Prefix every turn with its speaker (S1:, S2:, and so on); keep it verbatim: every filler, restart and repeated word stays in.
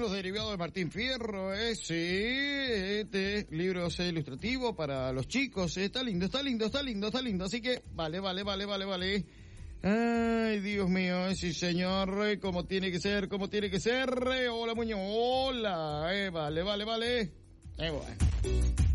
S1: los derivados de Martín Fierro, eh, sí, este libro es ilustrativo para los chicos, eh, está lindo, está lindo, está lindo, está lindo, así que, vale, vale, vale, vale, vale. Ay, Dios mío, eh, sí señor, eh, como tiene que ser, como tiene que ser, eh, hola Muñoz, hola, eh, vale, vale, vale, eh, bueno.